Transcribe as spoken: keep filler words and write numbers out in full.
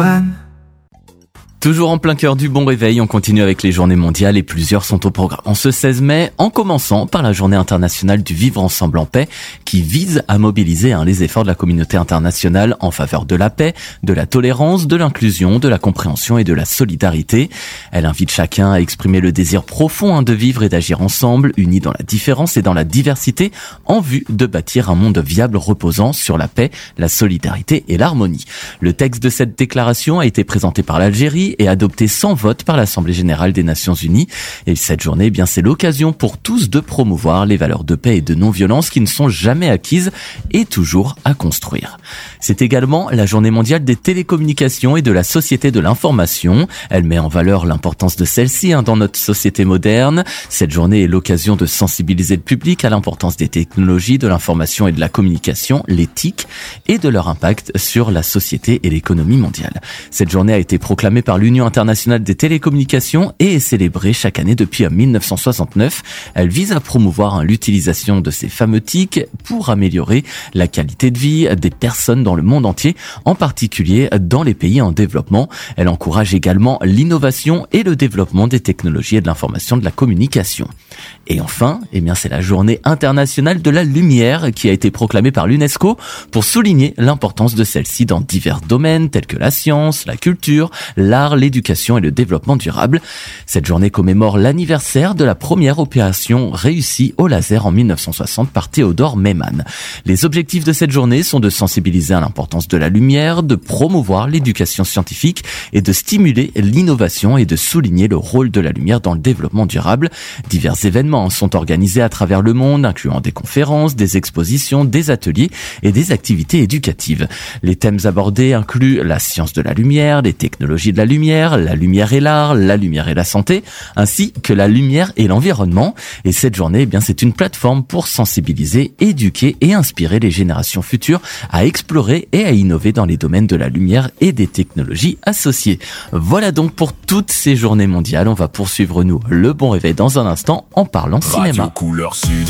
Toujours en plein cœur du bon réveil, on continue avec les journées mondiales et plusieurs sont au programme. En ce seize mai, en commençant par la journée internationale du vivre ensemble en paix, qui vise à mobiliser hein, les efforts de la communauté internationale en faveur de la paix, de la tolérance, de l'inclusion, de la compréhension et de la solidarité. Elle invite chacun à exprimer le désir profond hein, de vivre et d'agir ensemble, unis dans la différence et dans la diversité, en vue de bâtir un monde viable reposant sur la paix, la solidarité et l'harmonie. Le texte de cette déclaration a été présenté par l'Algérie et adopté sans vote par l'Assemblée générale des Nations unies. Et cette journée, eh bien, c'est l'occasion pour tous de promouvoir les valeurs de paix et de non-violence qui ne sont jamais acquises et toujours à construire. C'est également la journée mondiale des télécommunications et de la société de l'information. Elle met en valeur l'importance de celle-ci hein, dans notre société moderne. Cette journée est l'occasion de sensibiliser le public à l'importance des technologies, de l'information et de la communication, l'éthique et de leur impact sur la société et l'économie mondiale. Cette journée a été proclamée par l'Union internationale des télécommunications et est célébrée chaque année depuis mille neuf cent soixante-neuf. Elle vise à promouvoir hein, l'utilisation de ces fameux T I C pour améliorer la qualité de vie des personnes dans le monde entier, en particulier dans les pays en développement. Elle encourage également l'innovation et le développement des technologies et de l'information de la communication. Et enfin, eh bien, c'est la journée internationale de la lumière qui a été proclamée par l'UNESCO pour souligner l'importance de celle-ci dans divers domaines tels que la science, la culture, l'art, l'éducation et le développement durable. Cette journée commémore l'anniversaire de la première opération réussie au laser en mille neuf cent soixante par Theodore Maiman. Les objectifs de cette journée sont de sensibiliser à l'importance de la lumière, de promouvoir l'éducation scientifique et de stimuler l'innovation et de souligner le rôle de la lumière dans le développement durable. Divers événements sont organisés à travers le monde, incluant des conférences, des expositions, des ateliers et des activités éducatives. Les thèmes abordés incluent la science de la lumière, les technologies de la lumière, la lumière et l'art, la lumière et la santé, ainsi que la lumière et l'environnement. Et cette journée, eh bien, c'est une plateforme pour sensibiliser, éduquer et inspirer les générations futures à explorer et à innover dans les domaines de la lumière et des technologies associées. Voilà donc pour toutes ces journées mondiales. On va poursuivre, nous, le bon réveil dans un instant en parlant cinéma. Radio Couleur Sud.